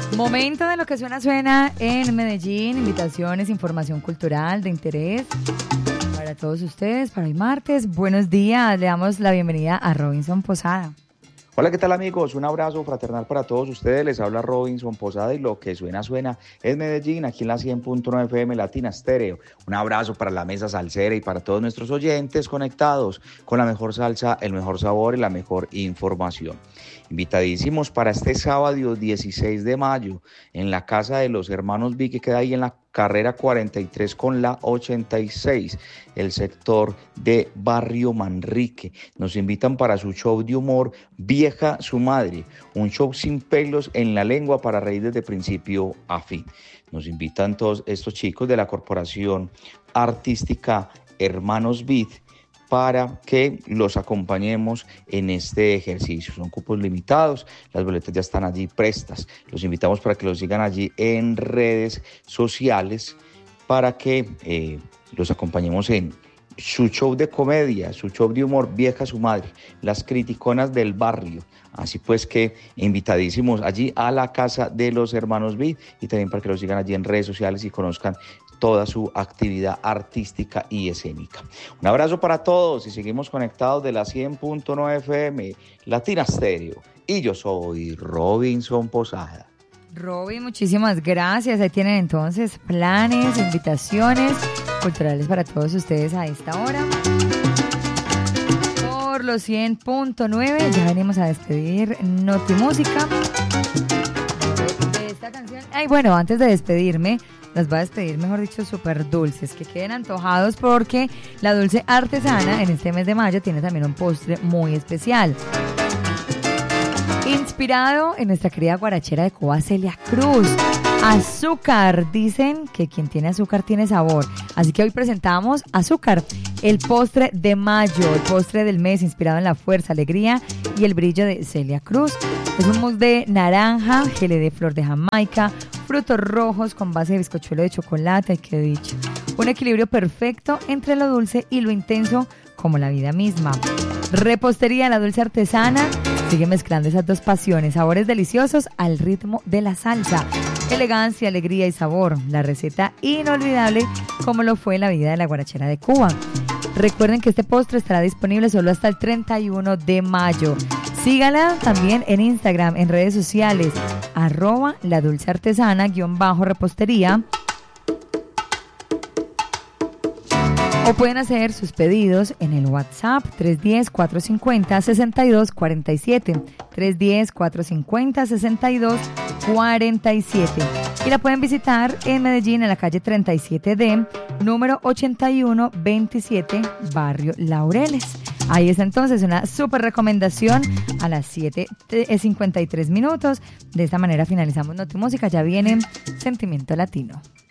Momento de lo que suena en Medellín, invitaciones, información cultural de interés para todos ustedes para hoy martes. Buenos días, le damos la bienvenida a Robinson Posada. Hola, ¿qué tal amigos? Un abrazo fraternal para todos ustedes, les habla Robinson Posada y lo que suena es Medellín, aquí en la 100.9 FM Latina Estéreo. Un abrazo para la mesa salsera y para todos nuestros oyentes conectados con la mejor salsa, el mejor sabor y la mejor información. Invitadísimos para este sábado 16 de mayo en la casa de los hermanos V, que queda ahí en la carrera 43 con la 86, el sector de Barrio Manrique. Nos invitan para su show de humor Vieja su Madre, un show sin pelos en la lengua para reír desde principio a fin. Nos invitan todos estos chicos de la corporación artística Hermanos Vid para que los acompañemos en este ejercicio. Son cupos limitados, las boletas ya están allí prestas. Los invitamos para que los sigan allí en redes sociales para que los acompañemos en su show de comedia, su show de humor Vieja su Madre, las criticonas del barrio. Así pues que invitadísimos allí a la casa de los hermanos Vid y también para que los sigan allí en redes sociales y conozcan toda su actividad artística y escénica. Un abrazo para todos y seguimos conectados de la 100.9 FM Latina Estéreo. Y yo soy Robinson Posada. Robin, muchísimas gracias. Ahí tienen entonces planes, invitaciones culturales para todos ustedes a esta hora. Por los 100.9 ya venimos a despedir Notimúsica de esta canción. Ay, bueno, antes de despedirme, las voy a despedir, mejor dicho, súper dulces, que queden antojados porque la Dulce Artesana en este mes de mayo tiene también un postre muy especial. Inspirado en nuestra querida guarachera de Cuba, Celia Cruz. Azúcar, dicen que quien tiene azúcar tiene sabor. Así que hoy presentamos Azúcar, el postre de mayo, el postre del mes inspirado en la fuerza, alegría y el brillo de Celia Cruz. Es un mousse de naranja, gelé de flor de Jamaica, frutos rojos con base de bizcochuelo de chocolate, qué dicho. Un equilibrio perfecto entre lo dulce y lo intenso como la vida misma. Repostería La Dulce Artesana sigue mezclando esas dos pasiones, sabores deliciosos al ritmo de la salsa. Elegancia, alegría y sabor. La receta inolvidable como lo fue la vida de la guarachera de Cuba. Recuerden que este postre estará disponible solo hasta el 31 de mayo. Sígala también en Instagram, en redes sociales, @ladulceartesana_repostería. O pueden hacer sus pedidos en el WhatsApp 310-450-6247. 310-450-6247. Y la pueden visitar en Medellín, en la calle 37D, número 8127, Barrio Laureles. Ahí está entonces una súper recomendación a las 7:53 minutos. De esta manera finalizamos Notimúsica. Ya viene Sentimiento Latino.